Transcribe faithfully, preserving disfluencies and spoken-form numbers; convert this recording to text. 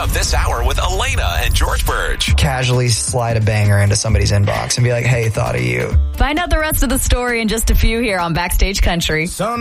of this hour with Elena and George Burge. Casually slide a banger into somebody's inbox and be like, hey, thought of you. Find out the rest of the story in just a few here on Backstage Country.